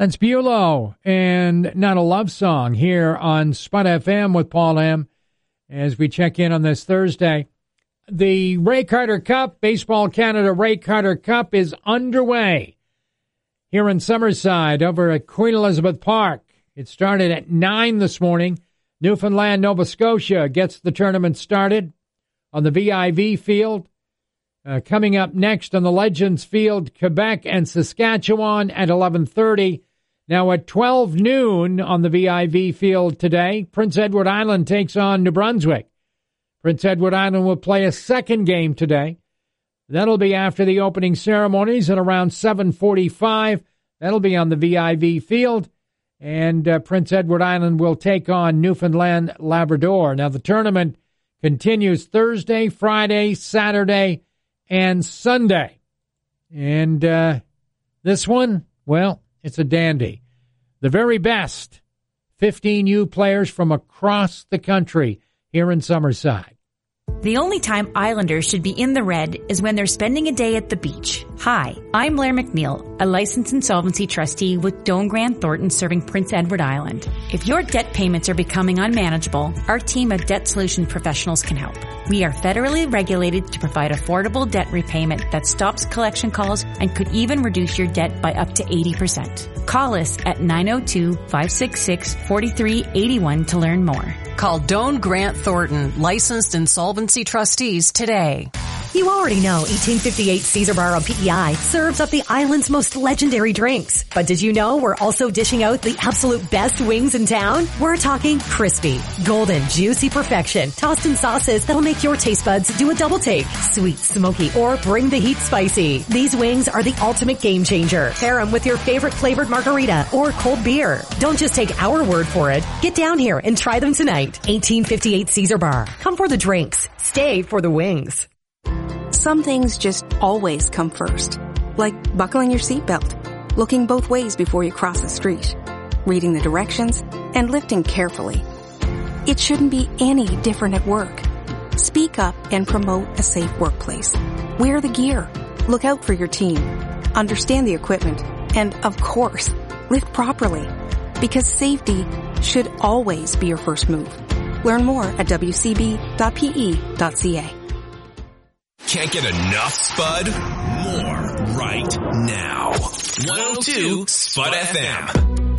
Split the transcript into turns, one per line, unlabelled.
That's Bulow and Not a Love Song here on Spud FM with Paul M. As we check in on this Thursday. The Ray Carter Cup, Baseball Canada Ray Carter Cup is underway here in Summerside over at Queen Elizabeth Park. It started at 9 this morning. Newfoundland, Nova Scotia gets the tournament started on the VIV field. Coming up next on the Legends Field, Quebec and Saskatchewan at 11:30. Now at 12 noon on the VIV field today, Prince Edward Island takes on New Brunswick. Prince Edward Island will play a second game today. That'll be after the opening ceremonies at around 7:45. That'll be on the VIV field. And Prince Edward Island will take on Newfoundland Labrador. Now the tournament continues Thursday, Friday, Saturday, and Sunday. And this one, well, it's a dandy. The very best 15U players from across the country here in Summerside.
The only time Islanders should be in the red is when they're spending a day at the beach. Hi, I'm Blair McNeil, a licensed insolvency trustee with Doane Grant Thornton serving Prince Edward Island. If your debt payments are becoming unmanageable, our team of debt solution professionals can help. We are federally regulated to provide affordable debt repayment that stops collection calls and could even reduce your debt by up to 80%. Call us at 902-566-4381 to learn more.
Call Doane Grant Thornton, licensed insolvency trustees today.
You already know 1858 Caesar Bar on PEI serves up the island's most legendary drinks. But did you know we're also dishing out the absolute best wings in town? We're talking crispy, golden, juicy perfection, tossed in sauces that'll make your taste buds do a double take. Sweet, smoky, or bring the heat spicy. These wings are the ultimate game changer. Pair them with your favorite flavored margarita or cold beer. Don't just take our word for it. Get down here and try them tonight. 1858 Caesar Bar. Come for the drinks. Stay for the wings.
Some things just always come first. Like buckling your seatbelt, looking both ways before you cross the street, reading the directions, and lifting carefully. It shouldn't be any different at work. Speak up and promote a safe workplace. Wear the gear. Look out for your team. Understand the equipment. And, of course, lift properly. Because safety should always be your first move. Learn more at wcb.pe.ca.
Can't get enough Spud? More right now. 102 Spud FM.